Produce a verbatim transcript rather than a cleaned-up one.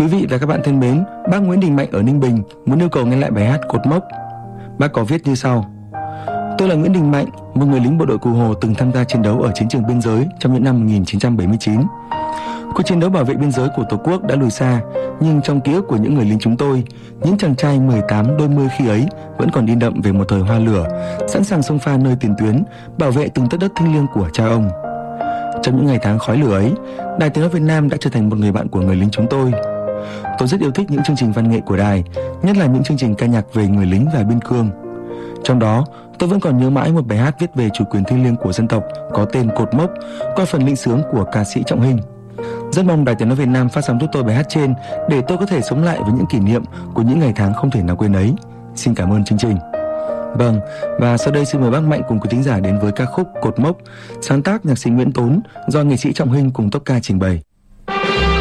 Quý vị và các bạn thân mến, bác Nguyễn Đình Mạnh ở Ninh Bình muốn yêu cầu nghe lại bài hát Cột Mốc. Bác có viết như sau: Tôi là Nguyễn Đình Mạnh, một người lính bộ đội Cụ Hồ từng tham gia chiến đấu ở chiến trường biên giới trong những năm một nghìn chín trăm bảy mươi chín. Cuộc chiến đấu bảo vệ biên giới của Tổ quốc đã lùi xa, nhưng trong ký ức của những người lính chúng tôi, những chàng trai mười tám đôi mươi khi ấy vẫn còn in đậm về một thời hoa lửa, sẵn sàng xông pha nơi tiền tuyến, bảo vệ từng tấc đất thiêng liêng của cha ông. Trong những ngày tháng khói lửa ấy, Đài Tiếng nói Việt Nam đã trở thành một người bạn của người lính chúng tôi. Tôi rất yêu thích những chương trình văn nghệ của đài, nhất là những chương trình ca nhạc về người lính và biên cương. Trong đó, tôi vẫn còn nhớ mãi một bài hát viết về chủ quyền thiêng liêng của dân tộc có tên Cột Mốc qua phần lĩnh sướng của ca sĩ Trọng Hinh. Rất mong Đài Tiếng nói Việt Nam phát sóng giúp tôi bài hát trên để tôi có thể sống lại với những kỷ niệm của những ngày tháng không thể nào quên ấy. Xin cảm ơn chương trình. Vâng, và sau đây xin mời bác Mạnh cùng quý thính giả đến với ca khúc Cột Mốc, sáng tác nhạc sĩ Nguyễn Tốn do nghệ sĩ Trọng Hinh cùng tốp ca trình bày.